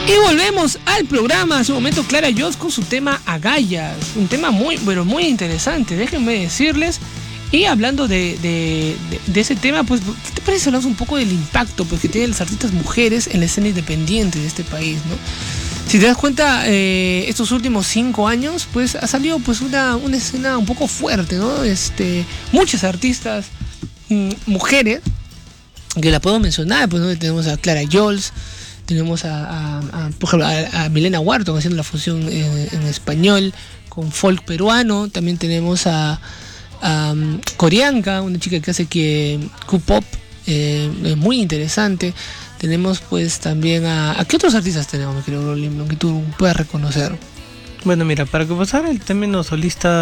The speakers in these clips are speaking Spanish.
Y volvemos al programa. Hace un momento Clara Jols con su tema Agallas. Un tema muy, pero muy interesante, déjenme decirles. Y hablando de ese tema, pues, ¿qué te parece si hablamos un poco del impacto pues, que tienen las artistas mujeres en la escena independiente de este país, ¿no? Si te das cuenta, estos últimos 5 años, pues ha salido pues una escena un poco fuerte, ¿no? Muchas artistas mujeres, que la puedo mencionar, pues, ¿no? Tenemos a Clara Jols, tenemos por ejemplo, a Milena Huarto haciendo la fusión en español con folk peruano. También tenemos a Corianca, una chica que hace Q-pop, muy interesante. Tenemos pues también ¿a qué otros artistas tenemos, mi querido Rolim, que tú puedas reconocer? Bueno, mira, para comenzar el término solista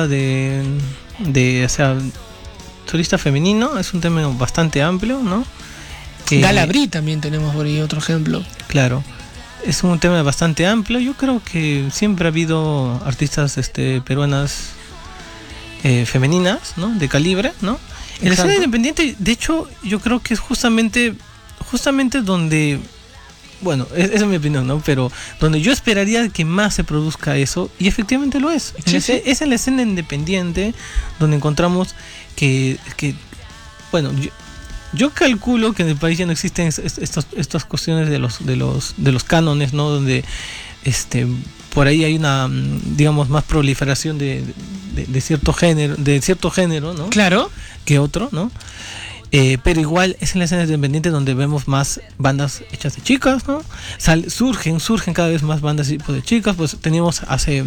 o sea, solista femenino es un tema bastante amplio, ¿no? Galabrí también tenemos por ahí otro ejemplo. Claro, es un tema bastante amplio. Yo creo que siempre ha habido artistas peruanas femeninas, ¿no? De calibre, ¿no? En la escena independiente, de hecho, yo creo que es justamente donde, bueno, esa es mi opinión, ¿no? Pero donde yo esperaría que más se produzca eso, y efectivamente lo es. Sí, sí. Es en la escena independiente donde encontramos que bueno, yo calculo que en el país ya no existen estas cuestiones de los cánones, ¿no? Donde por ahí hay una, digamos, más proliferación de cierto género, ¿no? Claro. Que otro, ¿no? Pero igual es en la escena independiente donde vemos más bandas hechas de chicas, ¿no? Surgen cada vez más bandas de chicas. Pues teníamos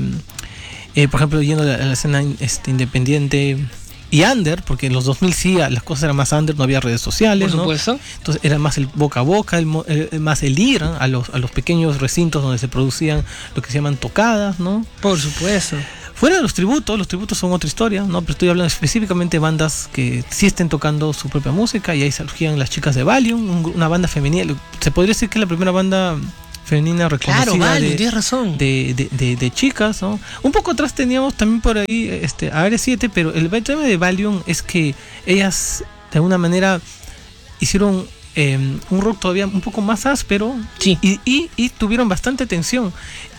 por ejemplo, yendo a la escena independiente y under, porque en los 2000 sí las cosas eran más under, no había redes sociales, por supuesto, ¿no? Entonces era más el boca a boca, más el ir a los pequeños recintos donde se producían lo que se llaman tocadas, ¿no? Por supuesto. Fuera de los tributos son otra historia, ¿no? Pero estoy hablando específicamente de bandas que sí estén tocando su propia música, y ahí surgían las chicas de Valium, una banda femenina. Se podría decir que es la primera banda femenina reconocida. Claro, Valium, tienes razón. De chicas, ¿no? Un poco atrás teníamos también por ahí a Área 7, pero el tema de Valium es que ellas de alguna manera hicieron un rock todavía un poco más áspero, sí. y tuvieron bastante tensión.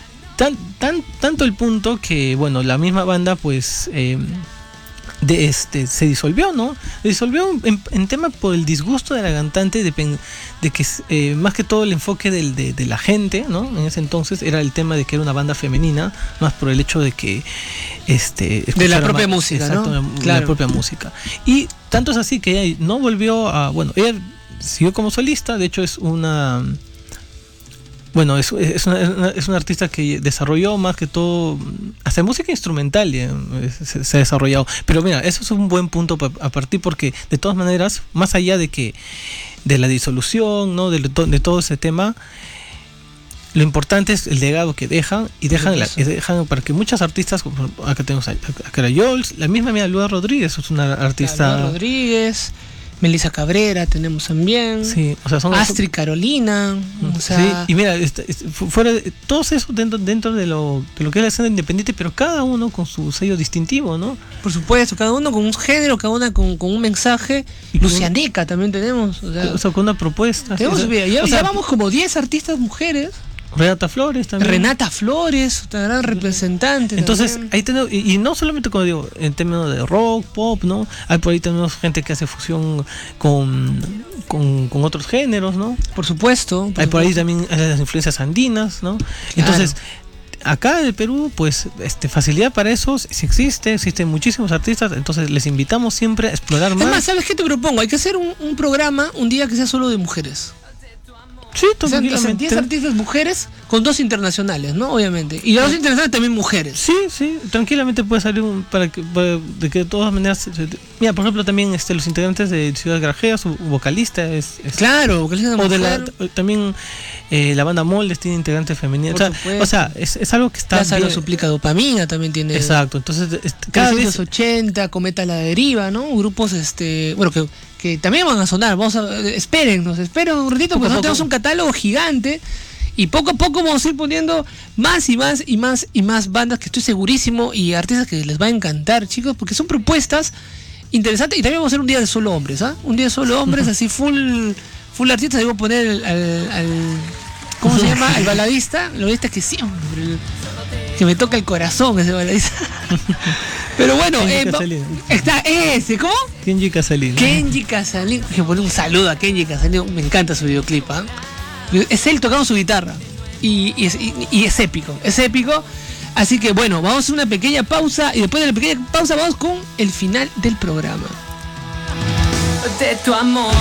Tanto el punto que, bueno, la misma banda pues se disolvió, ¿no? Se disolvió en tema por el disgusto de la cantante, de que más que todo el enfoque de la gente, ¿no? En ese entonces era el tema de que era una banda femenina, más por el hecho de que de la propia música, exacto, ¿no? Claro. La propia música. Y tanto es así que ella no volvió a, bueno, ella siguió como solista. De hecho es una artista que desarrolló más que todo hasta música instrumental, se ha desarrollado. Pero mira, eso es un buen punto a partir, porque de todas maneras, más allá de la disolución, ¿no? de todo ese tema, lo importante es el legado que dejan, y dejan para que muchas artistas, acá tenemos a Clara Jols, la misma Lua Rodríguez es una artista. Lua Rodríguez, Melissa Cabrera tenemos también, sí, o sea, Astrid Carolina, o sea, sí, y mira, fuera de todos esos dentro de lo que es la escena independiente, pero cada uno con su sello distintivo, ¿no? Por supuesto, cada uno con un género, cada una con un mensaje. Lucianeca también tenemos, o sea, con una propuesta. Tenemos, ya vamos como 10 artistas mujeres. Renata Flores también. Renata Flores, una gran representante. Entonces, también. ahí tenemos, y no solamente, como digo, en términos de rock, pop, ¿no? Hay por ahí tenemos gente que hace fusión con otros géneros, ¿no? Por supuesto. Hay por ahí también las influencias andinas, ¿no? Claro. Entonces, acá en el Perú, pues, facilidad para eso sí existen muchísimos artistas. Entonces, les invitamos siempre a explorar más. Además, ¿sabes qué te propongo? Hay que hacer un programa un día que sea solo de mujeres. Sí, tranquilamente. 10 artistas mujeres con 2 internacionales, ¿no? Obviamente. Y 2 internacionales también mujeres. Sí, tranquilamente puede salir de que de todas maneras. Mira, por ejemplo, también los integrantes de Ciudad Grajea, su vocalista es claro, vocalista de mujer. También la banda Moldes tiene integrantes femeninos. O sea, es algo que está Plaza bien. Lo suplica Dopamina también tiene. Exacto, entonces cada vez 80, Cometa a la Deriva, ¿no? Grupos bueno, que también van a sonar. Esperen un ratito, porque nosotros tenemos un catálogo gigante, y poco a poco vamos a ir poniendo más y más bandas, que estoy segurísimo, y artistas que les va a encantar, chicos, porque son propuestas interesantes. Y también vamos a hacer un día de solo hombres, un día de solo hombres, así full artistas. Debo poner ¿Cómo se llama? El baladista que siempre... que me toca el corazón ese baladista. Pero bueno, está ese, ¿cómo? Kenji Casalino. Kenji Casalino. Que pone un saludo a Kenji Casalino. Me encanta su videoclip, ¿eh? Es él tocando su guitarra. Y es épico, es épico. Así que bueno, vamos a hacer una pequeña pausa. Y después de la pequeña pausa vamos con el final del programa. De tu amor.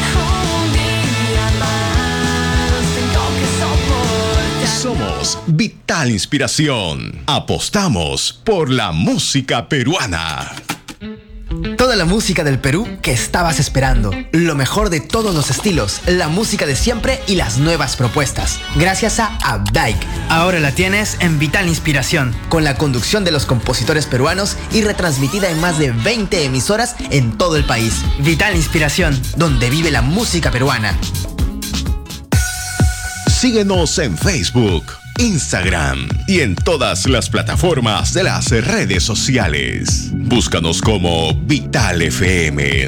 Somos Vital Inspiración. Apostamos por la música peruana. Toda la música del Perú que estabas esperando. Lo mejor de todos los estilos, la música de siempre y las nuevas propuestas. Gracias a Abdaik. Ahora la tienes en Vital Inspiración. Con la conducción de los compositores peruanos y retransmitida en más de 20 emisoras en todo el país. Vital Inspiración, donde vive la música peruana. Síguenos en Facebook, Instagram y en todas las plataformas de las redes sociales. Búscanos como Vital FM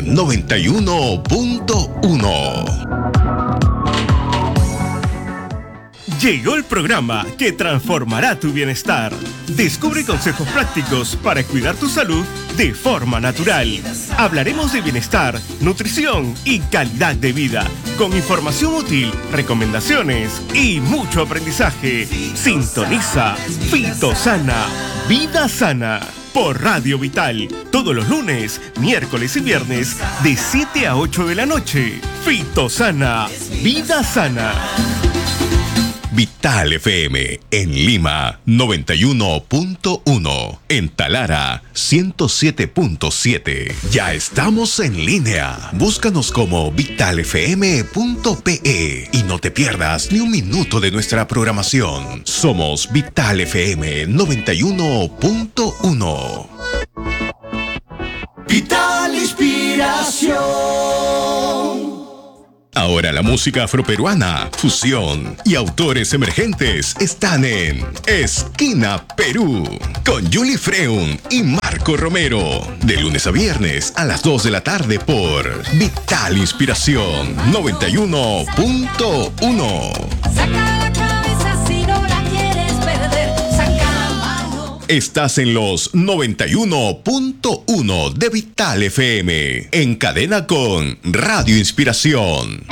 91.1. Llegó el programa que transformará tu bienestar. Descubre consejos prácticos para cuidar tu salud de forma natural. Hablaremos de bienestar, nutrición y calidad de vida, con información útil, recomendaciones y mucho aprendizaje. Sintoniza Fitosana, Vida Sana, por Radio Vital, todos los lunes, miércoles y viernes, de 7 a 8 de la noche. Fitosana, Vida Sana. Vital FM en Lima 91.1, en Talara 107.7. Ya estamos en línea. Búscanos como vitalfm.pe y no te pierdas ni un minuto de nuestra programación. Somos Vital FM 91.1. Vital Inspiración. Ahora la música afroperuana, fusión y autores emergentes están en Esquina Perú, con Julie Freun y Marco Romero, de lunes a viernes a las 2 de la tarde por Vital Inspiración 91.1. Saca la cabeza si no la quieres perder. Saca la mano. Estás en los 91.1 de Vital FM, en cadena con Radio Inspiración.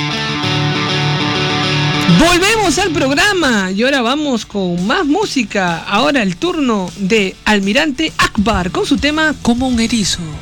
Volvemos al programa y ahora vamos con más música. Ahora el turno de Almirante Akbar con su tema Como un erizo.